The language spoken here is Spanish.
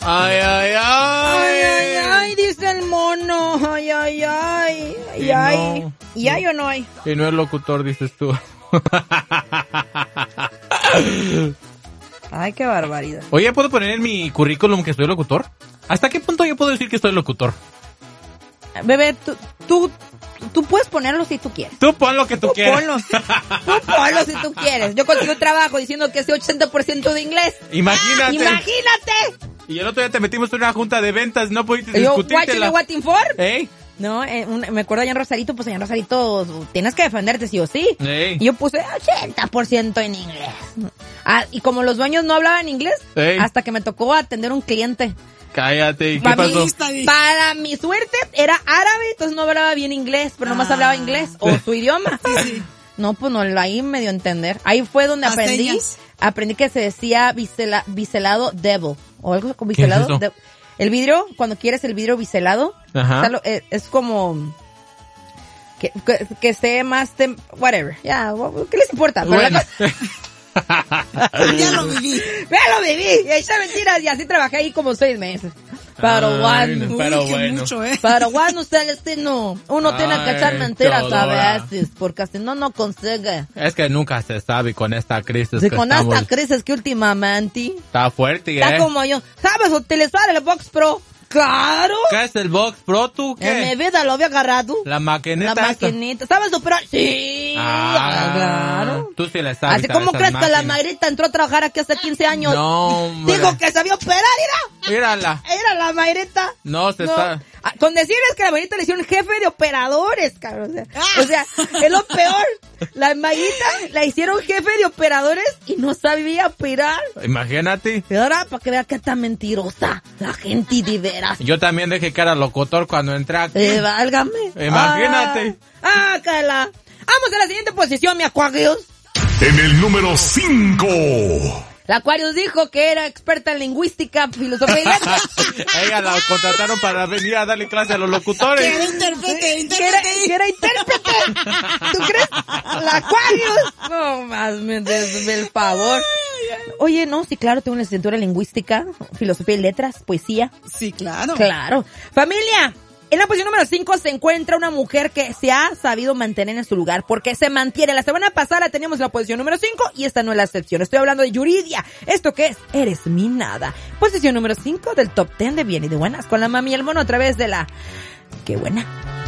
Ay, ay, ay. Ay, ay, ay, dice el mono. Ay, ay, ay. Ay, ay. No. ¿Y hay o no hay? Y no es locutor, dices tú. Ay, qué barbaridad. Oye, ¿puedo poner en mi currículum que soy locutor? ¿Hasta qué punto yo puedo decir que soy locutor? Bebé, tú puedes ponerlo si tú quieres. Tú pon lo que tú quieras. Ponlo. Tú ponlo si tú quieres. Yo consigo trabajo diciendo que sé 80% de inglés. Imagínate. ¡Imagínate! Y el otro día te metimos en una junta de ventas, no pudiste Yo, discutírtela. what for? ¿Eh? No, me acuerdo allá en Rosarito, pues allá en Rosarito tienes que defenderte sí o sí. Ey. Y yo puse 80% en inglés. Y como los dueños no hablaban inglés, Ey. hasta que me tocó atender un cliente. Cállate, ¿y qué Para pasó? Para mi suerte era árabe, entonces no hablaba bien inglés, pero nomás hablaba inglés o su idioma. Sí. No, pues no, ahí me dio a entender. Ahí fue donde Las señas. aprendí que se decía biselado devil, o algo como ¿Qué es biselado. eso? El vidrio, cuando quieres el vidrio biselado, Ajá. o sea, es como que esté más, whatever, ya, ¿qué les importa? Pero Bueno. Ya lo viví. Ya lo viví, y eché mentiras, y así trabajé ahí como 6 meses. Pero Ay, bueno. pero Uy, qué bueno. mucho, Pero bueno, Celestino, uno tiene que echar Ay, mentiras Teodora. a veces, porque si no consigue. Es que nunca se sabe con esta crisis Sí, que con estamos. esta crisis que últimamente Está fuerte, está como yo. ¿Sabes utilizar el Box Pro? ¡Claro! ¿Qué es el Box Pro, tú? En mi ¿Qué? vida lo había agarrado. La maquinita La esta. maquinita. ¿Sabes operar? Sí. Ah, tú sí le sabes. Así a como esas crees que la máquinas. Mayrita entró a trabajar aquí hace 15 años. No, hombre. Digo que sabía operar, mira. Mírala. Era la Mayrita. No, se está... Con decirles que la Mayrita le hicieron jefe de operadores, cabrón. O sea, es lo peor. La Mayrita la hicieron jefe de operadores y no sabía operar. Imagínate. Y ahora, para que vea que está mentirosa la gente de veras. Yo también dije que era locutor cuando entré aquí. Válgame. Imagínate. Cala. Vamos a la siguiente posición, mi Aquarius. En el número 5. La Aquarius dijo que era experta en lingüística, filosofía y letras. Ella la contrataron para venir a darle clase a los locutores. Que era intérprete, Que era intérprete. ¿Tú crees? La Aquarius. No más, me des el favor. Oye, no, sí, claro, tengo una licenciatura en lingüística, filosofía y letras, poesía. Sí, claro. Claro. Familia, en la posición número 5 se encuentra una mujer que se ha sabido mantener en su lugar, porque se mantiene. La semana pasada teníamos la posición número 5 y esta no es la excepción. Estoy hablando de Yuridia. ¿Esto qué es? Eres mi nada. Posición número 5 del top 10 de Bien y de Buenas, con la mami y el mono a través de la... ¡Qué buena!